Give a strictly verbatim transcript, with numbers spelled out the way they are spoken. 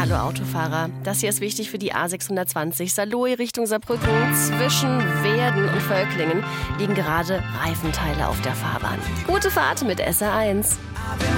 Hallo Autofahrer, das hier ist wichtig für die A sechshundertzwanzig Saarlouis Richtung Saarbrücken. Zwischen Werden und Völklingen liegen gerade Reifenteile auf der Fahrbahn. Gute Fahrt mit S R eins.